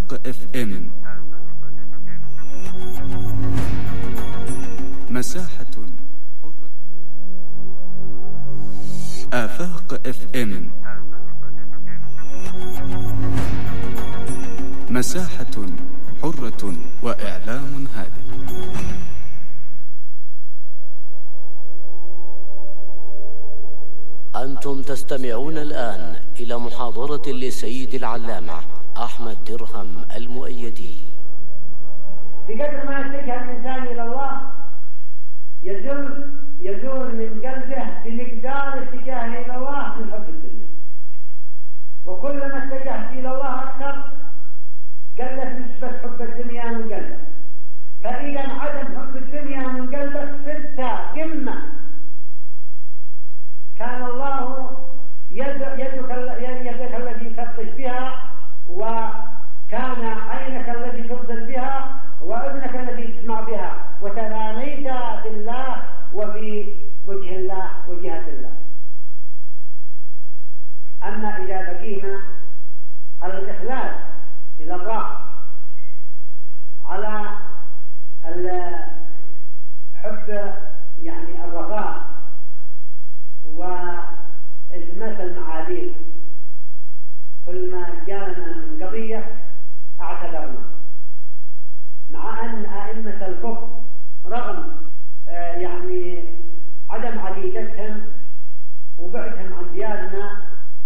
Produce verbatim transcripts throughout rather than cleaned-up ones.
آفاق اف ام، مساحة حرة. آفاق اف ام، مساحة حرة وإعلام هادف. أنتم تستمعون الآن إلى محاضرة لسيد العلامة أحمد درهم المؤيدي. بقدر ما يتجه الإنسان إلى الله يزول يزول من قلبه بمقدار اتجاهه إلى الله من حب الدنيا، وكلما اتجهت إلى الله أكثر قلت نسبة حب الدنيا من قلبك. فإذا عدم حب الدنيا من قلبك صرت قمة. كان الله يدك يدك التي تبطش بها، وكان عينك التي تبصر بها، وأذنك التي تسمع بها، وتلانيت بالله وفي وجه الله وجهة الله. أما إذا بقينا على الإخلاص إلى الله، على حب يعني الرفاه وإزمة المعاذير، كل ما جاءنا من قضية اعتذرنا، مع أن أئمة الكفر رغم آه يعني عدم عقيدتهم وبعدهم عن ديارنا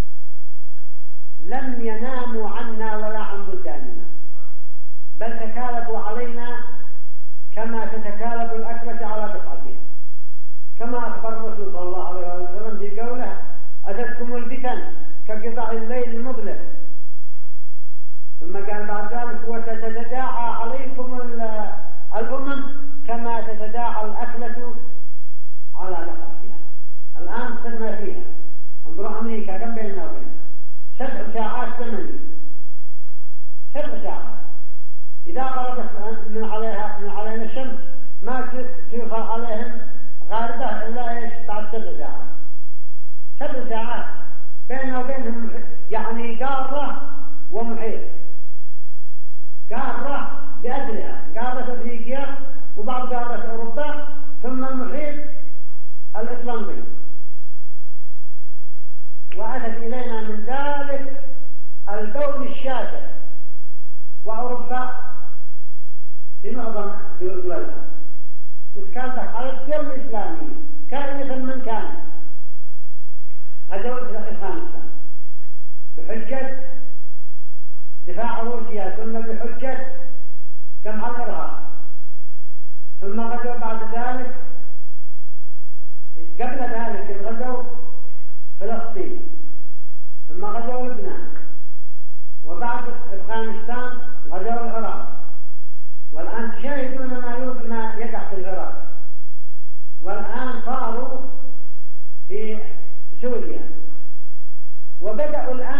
لم يناموا عنا ولا عن بلداننا، بل تكالبوا علينا كما تتكالب الأكلة على بقعتها، كما أخبر الرسول صلى الله عليه وسلم في قوله: أتتكم الفتن كقطع الليل المظلم. ثم قال بعد ذلك: وستتداعى عليكم الأمم كما تتداعى الأكلة على بقعتها. الآن صرنا فيها. انظروا أمريكا كم بيننا وبينها؟ سبع ساعات زمني، سبع ساعات. إذا غربت من عليها من علينا الشمس ما تيخى عليهم غاربة إلا إيش بعد سبع ساعات. سبع ساعات بيننا وبينهم، يعني قارة ومحيط، قارة بأجلها، قارة أفريقيا وبعض قارة أوروبا، ثم المحيط الأطلنطي. وأتت إلينا من ذلك الدول الشاسع، وأوروبا بمعظم دولها، وتكالبت على الدول الإسلامية كائنة من كانت. غزوا أفغانستان بحجة دفاع روسيا، ثم بحجة كمع الإرهاب، ثم غزوا بعد ذلك قبل ذلك غزوا فلسطين، ثم غزوا لبنان، وبعد أفغانستان غزوا العراق، والآن تشاهدون ما يقع في العراق، والآن صاروا في سوريا، وبدأوا الآن